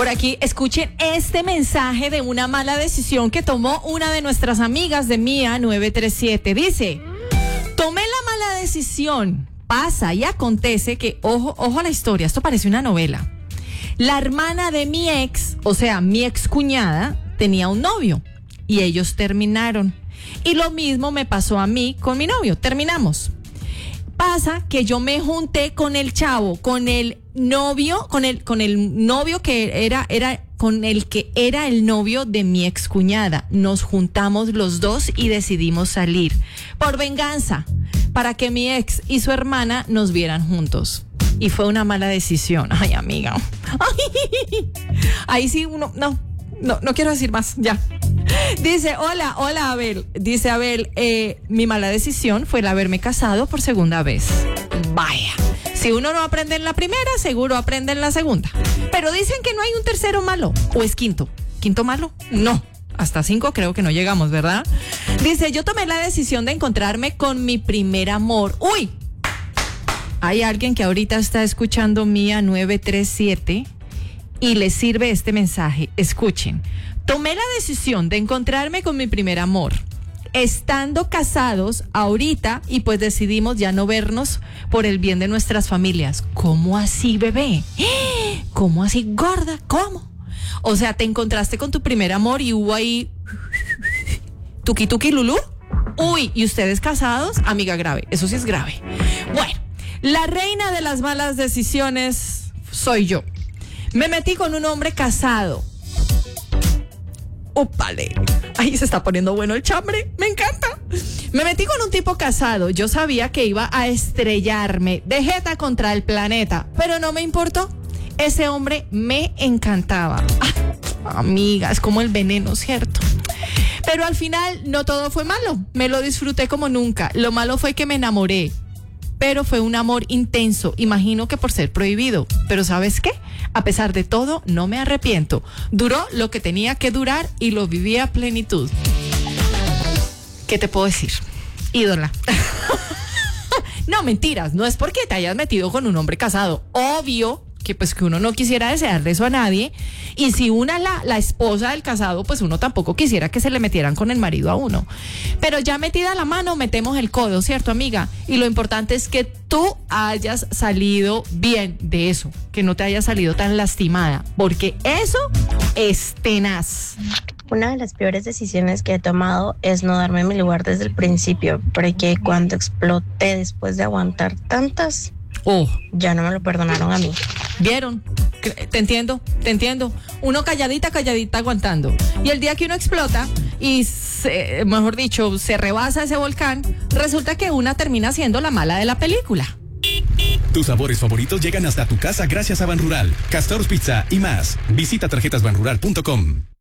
Por aquí, escuchen este mensaje de una mala decisión que tomó una de nuestras amigas de Mía 937. Dice, tomé la mala decisión. Pasa y acontece que, ojo a la historia, esto parece una novela. La hermana de mi ex, o sea, mi ex cuñada, tenía un novio y ellos terminaron. Y lo mismo me pasó a mí con mi novio, terminamos. Pasa que yo me junté con el chavo, con el novio que con el que era el novio de mi excuñada. Nos juntamos los dos y decidimos salir por venganza, para que mi ex y su hermana nos vieran juntos. Y fue una mala decisión. Ay, amiga. Ay, ahí sí uno, no quiero decir más, ya. Dice, hola Abel. Dice Abel, mi mala decisión fue el haberme casado por segunda vez. Vaya, si uno no aprende en la primera, seguro aprende en la segunda. Pero dicen que no hay un tercero malo. ¿O es quinto? ¿Quinto malo? No, hasta 5 creo que no llegamos, ¿verdad? Dice, yo tomé la decisión de encontrarme con mi primer amor. ¡Uy! Hay alguien que ahorita está escuchando Mía 937 y le sirve este mensaje. Escuchen. Tomé la decisión de encontrarme con mi primer amor, estando casados ahorita, y pues decidimos ya no vernos por el bien de nuestras familias. ¿Cómo así, bebé? ¿Cómo así, gorda? ¿Cómo? O sea, te encontraste con tu primer amor y hubo ahí tuki tuki lulú. Uy, ¿y ustedes casados? Amiga, grave, eso sí es grave. Bueno, la reina de las malas decisiones soy yo. Me metí con un hombre casado. ¡Úpale! Ahí se está poniendo bueno el chambre. ¡Me encanta! Me metí con un tipo casado. Yo sabía que iba a estrellarme de jeta contra el planeta, pero no me importó. Ese hombre me encantaba. Amiga, es como el veneno, ¿cierto? Pero al final no todo fue malo. Me lo disfruté como nunca. Lo malo fue que me enamoré. Pero fue un amor intenso, imagino que por ser prohibido. Pero ¿sabes qué? A pesar de todo, no me arrepiento. Duró lo que tenía que durar y lo viví a plenitud. ¿Qué te puedo decir? Ídola. No, mentiras, no es porque te hayas metido con un hombre casado. Obvio que pues que uno no quisiera desearle eso a nadie, y si la esposa del casado, pues uno tampoco quisiera que se le metieran con el marido a uno, pero ya metida la mano metemos el codo, ¿cierto, amiga? Y lo importante es que tú hayas salido bien de eso, que no te hayas salido tan lastimada, porque eso es tenaz. Una de las peores decisiones que he tomado es no darme mi lugar desde el principio, porque cuando exploté después de aguantar tantas, ya no me lo perdonaron a mí. ¿Vieron? Te entiendo. Uno calladita aguantando. Y el día que uno explota y, mejor dicho, se rebasa ese volcán, resulta que una termina siendo la mala de la película. Tus sabores favoritos llegan hasta tu casa gracias a Banrural, Castor's Pizza y más. Visita tarjetasbanrural.com.